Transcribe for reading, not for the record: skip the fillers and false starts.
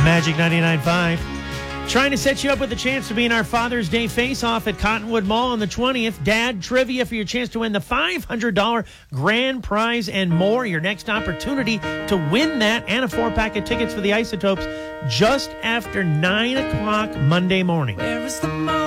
Magic 99.5. Trying to set you up with a chance to be in our Father's Day face-off at Cottonwood Mall on the 20th. Dad trivia for your chance to win the $500 grand prize and more. Your next opportunity to win that and a 4-pack of tickets for the Isotopes just after 9 o'clock Monday morning.